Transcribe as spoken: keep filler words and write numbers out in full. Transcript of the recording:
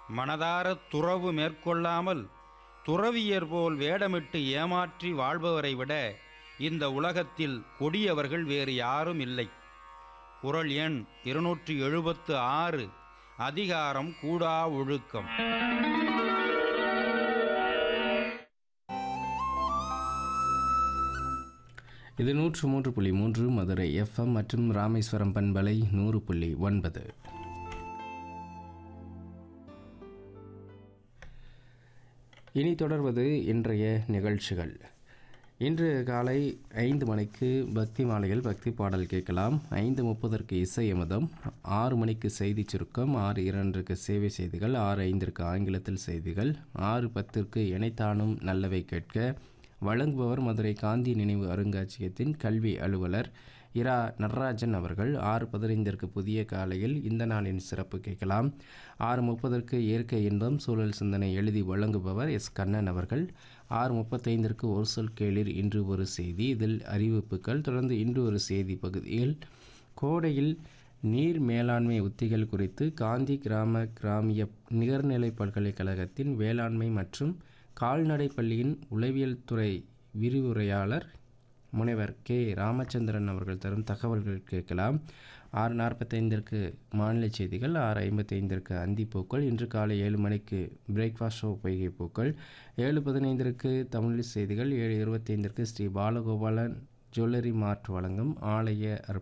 மனதார துறவு மேற்கொள்ளாமல் துறவியர் போல் வேடமிட்டு ஏமாற்றி வாழ்பவரை விட இந்த உலகத்தில் கொடியவர்கள் வேறு யாரும் இல்லை. குறள் எண் இருநூற்றி எழுபத்து ஆறு. அதிகாரம் கூடா ஒழுக்கம். இது நூற்று மூன்று புள்ளி மூன்று மதுரை எஃப்எம் மற்றும் ராமேஸ்வரம் பண்பலை நூறு புள்ளி ஒன்பது. இனி தொடர்வது இன்றைய நிகழ்ச்சிகள். இன்று காலை ஐந்து மணிக்கு பக்தி மாலையில் பக்தி பாடல் கேட்கலாம். ஐந்து முப்பதற்கு இசை அமுதம், ஆறு மணிக்கு செய்தி சுருக்கம், ஆறு இரண்டுக்கு சேவை செய்திகள், ஆறு ஐந்திற்கு ஆங்கிலத்தில் செய்திகள், ஆறு பத்திற்கு இணைத்தானும் நல்லவை கேட்க. வழங்குபவர் மதுரை காந்தி நினைவு அருங்காட்சியகத்தின் கல்வி அலுவலர் இரா நடராஜன் அவர்கள். ஆறு பதினைந்திற்கு புதிய காலையில் இந்த நாளின் சிறப்பு கேட்கலாம். ஆறு முப்பதற்கு இயற்கை இன்பம் சூழல் சிந்தனை எழுதி வழங்குபவர் எஸ் கண்ணன் அவர்கள். ஆறு முப்பத்தைந்திற்கு ஒரு சொல் கேளிர் இன்று ஒரு செய்தி, இதில் அறிவிப்புகள். தொடர்ந்து இன்று ஒரு செய்தி பகுதியில் கோடையில் நீர் மேலாண்மை உத்திகள் குறித்து காந்தி கிராம கிராமிய நிகர்நிலை பல்கலைக்கழகத்தின் வேளாண்மை மற்றும் கால்நடை பள்ளியின் உளவியல் துறை விரிவுரையாளர் முனைவர் கே ராமச்சந்திரன் அவர்கள் தரும் தகவல்கள் கேட்கலாம். ஆறு நாற்பத்தைந்திற்கு மாநில செய்திகள், ஆறு ஐம்பத்தைந்திற்கு அந்திப்பூக்கள். இன்று காலை ஏழு மணிக்கு பிரேக்ஃபாஸ்ட் ஷோ பொய்கை பூக்கள். ஏழு பதினைந்திற்கு தமிழ் செய்திகள். ஏழு இருபத்தைந்திற்கு ஸ்ரீ பாலகோபாலன் ஜுவல்லரி மார்ட் வழங்கும் ஆலய